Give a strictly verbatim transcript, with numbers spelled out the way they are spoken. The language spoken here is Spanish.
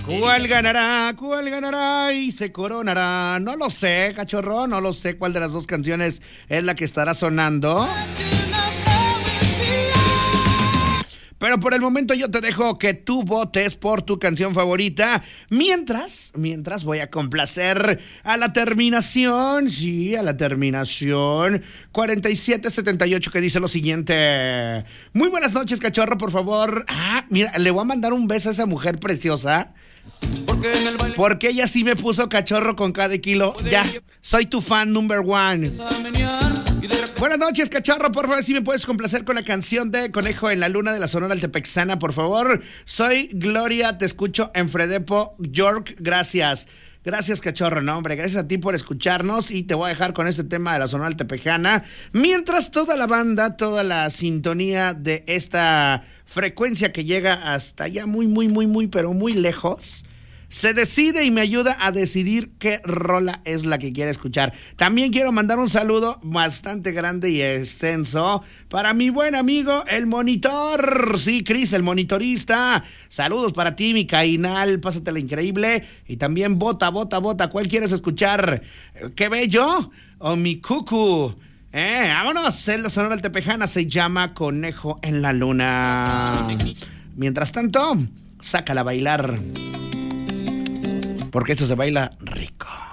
¿Cuál ganará? ¿Cuál ganará? Y se coronará. No lo sé, cachorro, no lo sé cuál de las dos canciones es la que estará sonando. Pero por el momento yo te dejo que tú votes por tu canción favorita. Mientras, mientras voy a complacer a la terminación, sí, a la terminación cuarenta y siete setenta y ocho, que dice lo siguiente. Muy buenas noches, cachorro, por favor. Ah, mira, le voy a mandar un beso a esa mujer preciosa. Porque, en el baile... Porque ella sí me puso cachorro con cada kilo. Ya, soy tu fan number one. Buenas noches, cachorro, por favor, si me puedes complacer con la canción de Conejo en la Luna de la Sonora Altepexana, por favor. Soy Gloria, te escucho en Fredepo, York, gracias. Gracias, cachorro, no, hombre, gracias a ti por escucharnos y te voy a dejar con este tema de la Sonora Altepejana. Mientras toda la banda, toda la sintonía de esta frecuencia que llega hasta allá muy, muy, muy, muy, pero muy lejos, se decide y me ayuda a decidir qué rola es la que quiere escuchar. También quiero mandar un saludo bastante grande y extenso para mi buen amigo el monitor. Sí, Chris, el monitorista. Saludos para ti, mi Cainal, pásatela increíble. Y también vota, vota, vota. ¿Cuál quieres escuchar? ¿Qué bello? ¿O mi cucu? Eh, vámonos. Es la Sonora Altepejana, se llama Conejo en la Luna. Mientras tanto, sácala a bailar. Porque esto se baila rico.